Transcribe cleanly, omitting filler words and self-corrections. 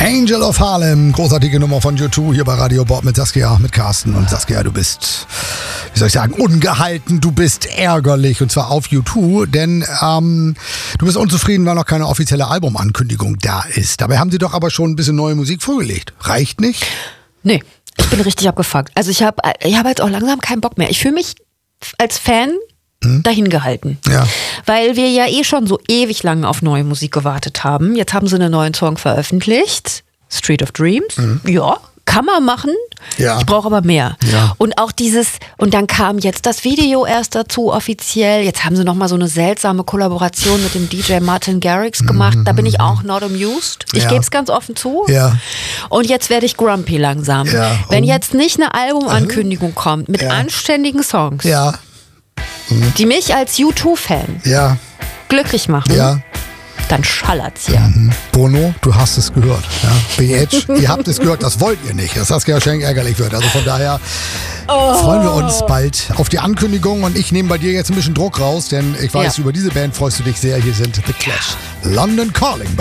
Angel of Harlem, großartige Nummer von U2 hier bei Radio Bob mit Saskia, mit Carsten. Und Saskia, du bist, wie soll ich sagen, ungehalten, du bist ärgerlich und zwar auf U2, denn du bist unzufrieden, weil noch keine offizielle Albumankündigung da ist. Dabei haben sie doch aber schon ein bisschen neue Musik vorgelegt. Reicht nicht? Nee, ich bin richtig abgefuckt. Also ich hab jetzt auch langsam keinen Bock mehr. Ich fühle mich als Fan dahin gehalten. Ja. Weil wir ja schon so ewig lange auf neue Musik gewartet haben. Jetzt haben sie einen neuen Song veröffentlicht. Street of Dreams. Ja, kann man machen. Ja. Ich brauche aber mehr. Ja. Und auch und dann kam jetzt das Video erst dazu offiziell. Jetzt haben sie nochmal so eine seltsame Kollaboration mit dem DJ Martin Garrix gemacht. Da bin ich auch not amused. Ich Ja. gebe es ganz offen zu. Ja. Und jetzt werde ich grumpy langsam. Ja. Wenn jetzt nicht eine Albumankündigung kommt mit Ja. anständigen Songs, Ja. die mich als U2-Fan Ja. glücklich machen, Ja. dann schallert's hier. Bono, du hast es gehört. Ja. BH, ihr habt es gehört, das wollt ihr nicht, dass Saskia Schenk ärgerlich wird. Also von daher freuen wir uns bald auf die Ankündigung und ich nehme bei dir jetzt ein bisschen Druck raus, denn ich weiß, Ja. über diese Band freust du dich sehr. Hier sind The Clash. London Calling.